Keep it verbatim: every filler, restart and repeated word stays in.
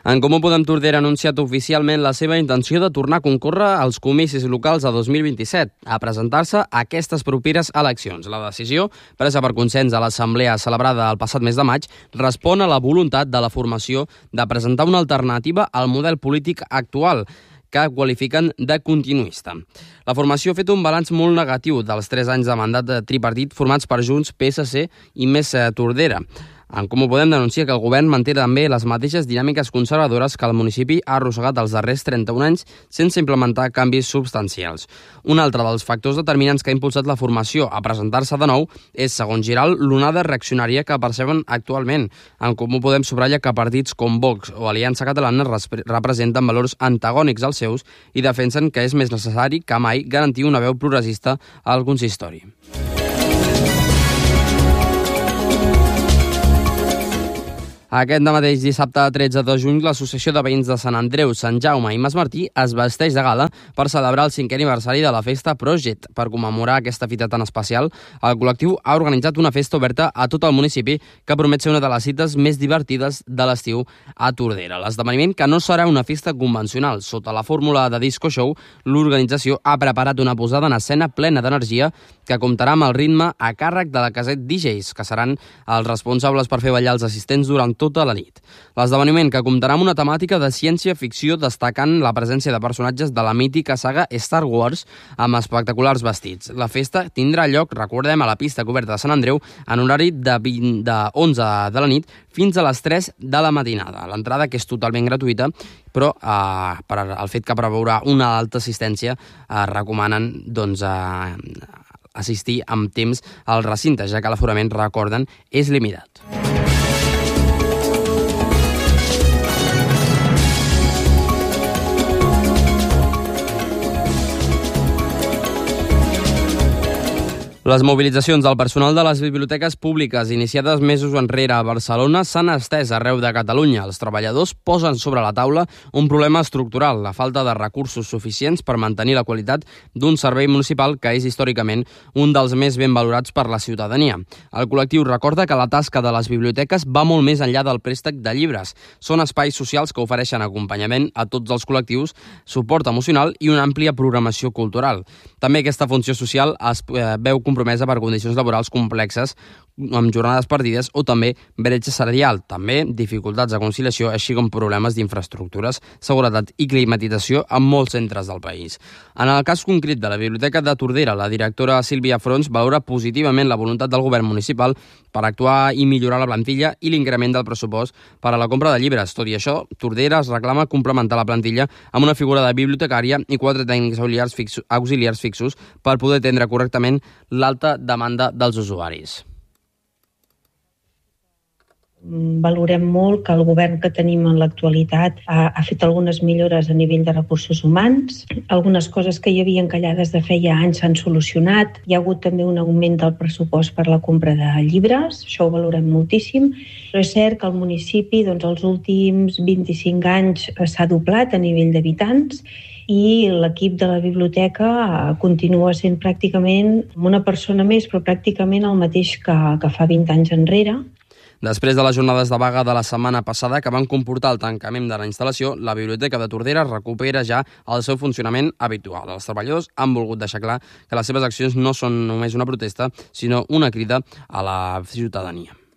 En Comú Podem Tordera ha anunciat oficialment la seva intenció de tornar a concórrer als comicis locals a dos mil vint-i-set, a presentar-se a aquestes properes eleccions. La decisió, presa per consens a l'assemblea celebrada el passat mes de maig, respon a la voluntat de la formació de presentar una alternativa al model polític actual, que qualifiquen de continuista. La formació ha fet un balanç molt negatiu dels tres anys de mandat de tripartit formats per Junts, P S C i Més Tordera. En Comú Podem denuncia que el govern manté també les mateixes dinàmiques conservadores que el municipi ha arrossegat els darrers trenta-un anys sense implementar canvis substancials. Un altre dels factors determinants que ha impulsat la formació a presentar-se de nou és, segons Giral, l'onada reaccionària que perceben actualment. En Comú Podem subratlla que partits com Vox o Aliança Catalana representen valors antagònics als seus i defensen que és més necessari que mai garantir una veu progressista al consistori. Aquest mateix dissabte tretze de juny, l'Associació de Veïns de Sant Andreu, Sant Jaume i Mas Martí es vesteix de gala per celebrar el cinquè aniversari de la festa Project. Per commemorar aquesta fita tan especial, el col·lectiu ha organitzat una festa oberta a tot el municipi que promet ser una de les cites més divertides de l'estiu a Tordera. L'esdeveniment, que no serà una festa convencional, sota la fórmula de disco show, l'organització ha preparat una posada en escena plena d'energia que comptarà amb el ritme a càrrec de la Caset D Js, que seran els responsables per fer ballar els assistents durant tota la nit. L'esdeveniment, que comptarà amb una temàtica de ciència-ficció destacant la presència de personatges de la mítica saga Star Wars amb espectaculars vestits. La festa tindrà lloc, recordem, a la pista coberta de Sant Andreu en horari de, vint, de onze de la nit fins a les tres de la matinada. L'entrada, que és totalment gratuïta, però eh, per al fet que preveurà una alta assistència, eh, recomanen doncs, eh, assistir amb temps al recinte, ja que l'aforament, recorden, és limitat. Les mobilitzacions del personal de les biblioteques públiques iniciades mesos enrere a Barcelona s'han estès arreu de Catalunya. Els treballadors posen sobre la taula un problema estructural, la falta de recursos suficients per mantenir la qualitat d'un servei municipal que és històricament un dels més ben valorats per la ciutadania. El col·lectiu recorda que la tasca de les biblioteques va molt més enllà del préstec de llibres. Són espais socials que ofereixen acompanyament a tots els col·lectius, suport emocional i una àmplia programació cultural. També aquesta funció social es veu compromesa per condicions laborals complexes, amb jornades partides o també bretxa salarial, també dificultats de conciliació, així com problemes d'infraestructures, seguretat i climatització en molts centres del país. En el cas concret de la Biblioteca de Tordera, la directora Sílvia Frons valora positivament la voluntat del govern municipal per actuar i millorar la plantilla i l'increment del pressupost per a la compra de llibres. Tot i això, Tordera es reclama complementar la plantilla amb una figura de bibliotecària i quatre tècnics auxiliars fixos, auxiliars fixos per poder atendre correctament l'alta demanda dels usuaris. Valorem molt que el govern que tenim en l'actualitat ha, ha fet algunes millores a nivell de recursos humans. Algunes coses que hi havia encallades de feia anys s'han solucionat. Hi ha hagut també un augment del pressupost per la compra de llibres, això ho valorem moltíssim. Però és cert que el municipi, doncs, els últims vint-i-cinc anys s'ha doblat a nivell d'habitants i l'equip de la biblioteca continua sent pràcticament una persona més, però pràcticament el mateix que, que fa vint anys enrere. Després de les jornades de vaga de la setmana passada que van comportar el tancament de la instal·lació, la Biblioteca de Tordera recupera ja el seu funcionament habitual. Els treballadors han volgut deixar clar que les seves accions no són només una protesta, sinó una crida a la ciutadania.